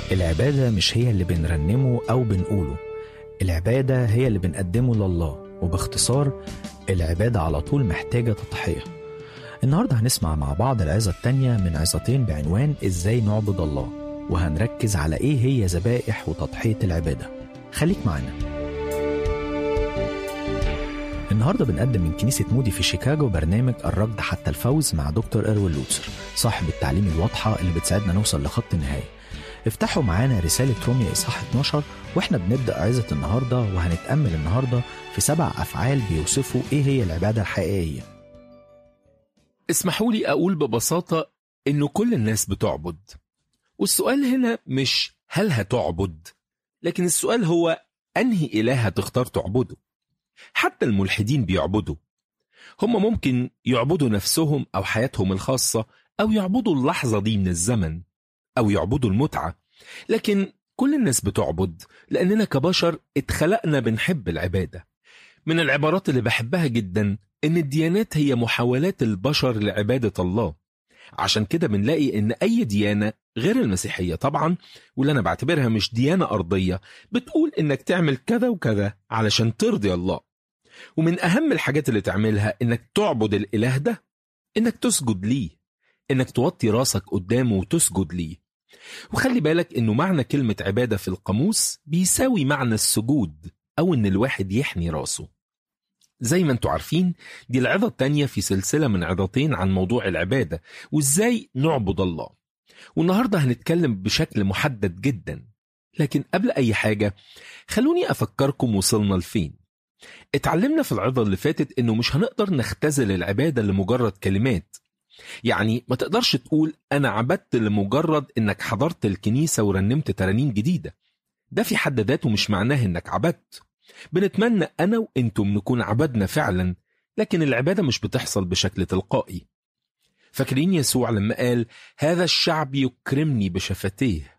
العبادة مش هي اللي بنرنمه أو بنقوله، العبادة هي اللي بنقدمه لله، وباختصار العبادة على طول محتاجة تضحية. النهاردة هنسمع مع بعض العظة التانية من عظتين بعنوان إزاي نعبد الله، وهنركز على إيه هي ذبائح وتضحية العبادة. خليك معنا. النهاردة بنقدم من كنيسة مودي في شيكاغو برنامج الركض حتى الفوز مع دكتور إروين لوتسر، صاحب التعليم الواضحة اللي بتساعدنا نوصل لخط النهاية. افتحوا معانا رسالة روميا إصحاح 12 واحنا بنبدأ عظة النهاردة، وهنتأمل النهاردة في 7 أفعال بيوصفوا إيه هي العبادة الحقيقية. اسمحوا لي أقول ببساطة إنه كل الناس بتعبد، والسؤال هنا مش هل هتعبد، لكن السؤال هو أنهي إله هتختار تعبده. حتى الملحدين بيعبدوا، هم ممكن يعبدوا نفسهم أو حياتهم الخاصة، أو يعبدوا اللحظة دي من الزمن، أو يعبدوا المتعة. لكن كل الناس بتعبد لأننا كبشر اتخلقنا بنحب العبادة. من العبارات اللي بحبها جدا إن الديانات هي محاولات البشر لعبادة الله. عشان كده بنلاقي إن أي ديانة غير المسيحية طبعا، واللي أنا بعتبرها مش ديانة أرضية، بتقول إنك تعمل كذا وكذا علشان ترضي الله. ومن أهم الحاجات اللي تعملها إنك تعبد الإله ده، إنك تسجد ليه، إنك توطي راسك قدامه وتسجد ليه. وخلي بالك إنه معنى كلمة عبادة في القاموس بيساوي معنى السجود، أو إن الواحد يحني راسه. زي ما انتوا عارفين، دي العظة التانية في سلسلة من عظتين عن موضوع العبادة وإزاي نعبد الله. والنهاردة هنتكلم بشكل محدد جدا. لكن قبل أي حاجة خلوني أفكركم وصلنا لفين. اتعلمنا في العظة اللي فاتت إنه مش هنقدر نختزل العبادة لمجرد كلمات. يعني ما تقدرش تقول أنا عبدت لمجرد إنك حضرت الكنيسة ورنمت ترانيم جديدة. ده في حد ذاته مش معناه إنك عبدت. بنتمنى أنا وإنتم نكون عبدنا فعلا، لكن العبادة مش بتحصل بشكل تلقائي. فاكرين يسوع لما قال هذا الشعب يكرمني بشفتيه